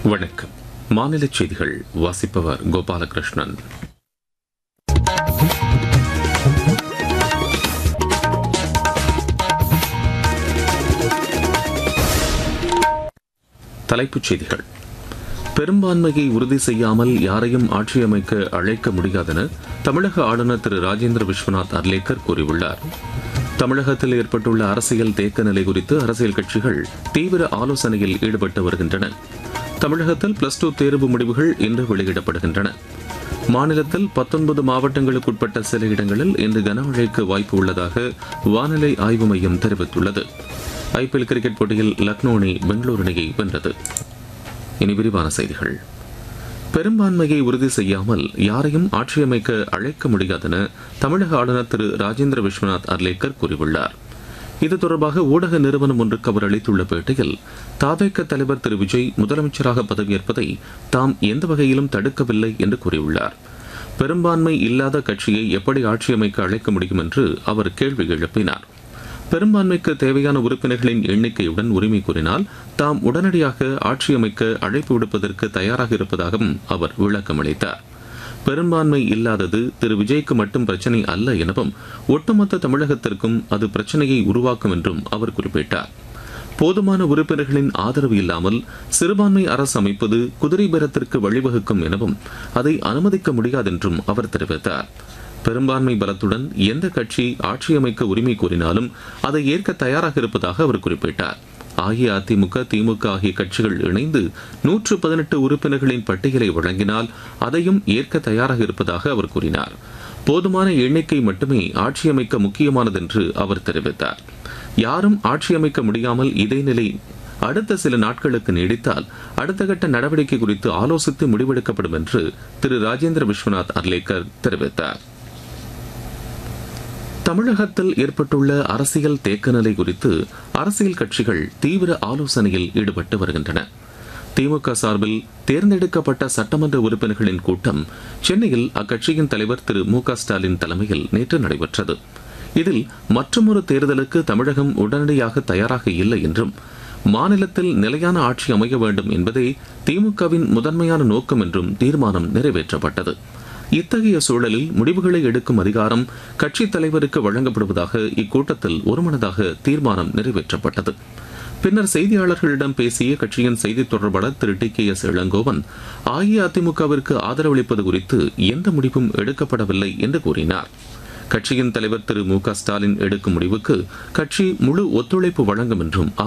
வணக்கம். மாநில செய்திகள் வாசிப்பவர் கோபாலகிருஷ்ணன். தலைப்புச் செய்திகள். பெரும்பான்மையை உறுதி செய்யாமல் யாரையும் ஆட்சியமைக்க அழைக்க முடியாதென தமிழக ஆளுநர் திரு ராஜேந்திர விஸ்வநாத் அர்லேக்கர் கூறியுள்ளார். தமிழகத்தில் ஏற்பட்டுள்ள அரசியல் தேக்க நிலை குறித்து அரசியல் கட்சிகள் தீவிர ஆலோசனையில் ஈடுபட்டு வருகின்றன. தமிழகத்தில் +2 தேர்வு முடிவுகள் இன்று வெளியிடப்படுகின்றன. மாநிலத்தில் 19 மாவட்டங்களுக்குட்பட்ட சில இடங்களில் இன்று கனமழைக்கு வாய்ப்பு உள்ளதாக வானிலை ஆய்வு மையம் தெரிவித்துள்ளது. IPL கிரிக்கெட் போட்டியில் லக்னோ அணி பெங்களூரு அணியை வென்றது. இனி விரிவான செய்திகள். பெரும்பான்மையை உறுதி செய்யாமல் யாரையும் ஆட்சியமைக்க அழைக்க முடியாதென தமிழக ஆளுநர் திரு ராஜேந்திர விஸ்வநாத் அர்லேக்கர் கூறியுள்ளார். இது தொடர்பாக ஊடக நிறுவனம் ஒன்றுக்கு அவர் அளித்துள்ள பேட்டியில், தவேக தலைவர் திரு விஜய் முதலமைச்சராக பதவியேற்பதை தாம் எந்த வகையிலும் தடுக்கவில்லை என்று கூறியுள்ளார். பெரும்பான்மை இல்லாத கட்சியை எப்படி ஆட்சியமைக்க அழைக்க முடியும் என்று அவர் கேள்வி எழுப்பினார். பெரும்பான்மைக்கு தேவையான உறுப்பினர்களின் எண்ணிக்கையுடன் உரிமை கூறினால் தாம் உடனடியாக ஆட்சியமைக்க அழைப்பு விடுப்பதற்கு தயாராக இருப்பதாகவும் அவர் விளக்கம் அளித்தார். பெரும்பான்மை இல்லாதது திரு விஜய்க்கு மட்டும் பிரச்சினை அல்ல எனவும் ஒட்டுமொத்த தமிழகத்திற்கும் அது பிரச்சனையை உருவாக்கும் என்றும் அவர் குறிப்பிட்டார். போதுமான உறுப்பினர்களின் ஆதரவு இல்லாமல் சிறுபான்மை அரசு அமைப்பது குதிரை பேரத்திற்கு வழிவகுக்கும் எனவும் அதை அனுமதிக்க முடியாதென்றும் அவர் தெரிவித்தார். பெரும்பான்மை பலத்துடன் எந்த கட்சி ஆட்சியமைக்க உரிமை கோரினாலும் அதை ஏற்க தயாராக இருப்பதாக அவர் குறிப்பிட்டார். அஇஅதிமுக, திமுக ஆகிய கட்சிகள் இணைந்து 118 உறுப்பினர்களின் பட்டியலை வழங்கினால் அதையும் ஏற்க தயாராக இருப்பதாக அவர் கூறினார். போதுமான எண்ணிக்கை மட்டுமே ஆட்சியமைக்க முக்கியமானது என்று அவர் தெரிவித்தார். யாரும் ஆட்சியமைக்க முடியாமல் இதே நிலை அடுத்த சில நாட்களுக்கு நீடித்தால் அடுத்த கட்ட நடவடிக்கை குறித்து ஆலோசித்து முடிவெடுக்கப்படும் என்று திரு ராஜேந்திர விஸ்வநாத் அர்லேக்கர் தெரிவித்தார். தமிழகத்தில் ஏற்பட்டுள்ள அரசியல் தேக்க நிலை குறித்து அரசியல் கட்சிகள் தீவிர ஆலோசனையில் ஈடுபட்டு வருகின்றன. திமுக சார்பில் தேர்ந்தெடுக்கப்பட்ட சட்டமன்ற உறுப்பினர்களின் கூட்டம் சென்னையில் அக்கட்சியின் தலைவர் திரு மு.க. ஸ்டாலின் தலைமையில் நேற்று நடைபெற்றது. இதில் மற்றொரு தேர்தலுக்கு தமிழகம் உடனடியாக தயாராக இல்லை என்றும் மாநிலத்தில் நிலையான ஆட்சி அமைய வேண்டும் என்பதே திமுகவின் முதன்மையான நோக்கம் என்றும் தீர்மானம் நிறைவேற்றப்பட்டது. இத்தகைய சூழலில் முடிவுகளை எடுக்கும் அதிகாரம் கட்சித் தலைவருக்கு வழங்கப்படுவதாக இக்கூட்டத்தில் ஒருமனதாக தீர்மானம் நிறைவேற்றப்பட்டது. பின்னர் செய்தியாளர்களிடம் பேசிய கட்சியின் செய்தித் தொடர்பாளர் திரு TKS இளங்கோவன், அஇஅதிமுகவிற்கு ஆதரவளிப்பது குறித்து எந்த முடிவும் எடுக்கப்படவில்லை என்று கூறினார். கட்சியின் தலைவர் திரு மு.க. ஸ்டாலின் எடுக்கும் முடிவுக்கு கட்சி முழு ஒத்துழைப்பு வழங்கும் என்றும்